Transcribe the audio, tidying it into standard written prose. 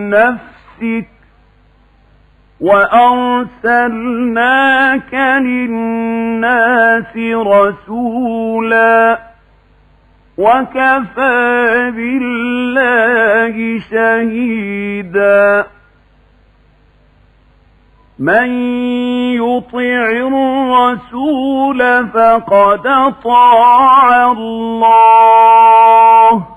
نفسك وأرسلناك للناس رسولا وكفى بالله شهيدا من يطع الرسول فقد أطاع الله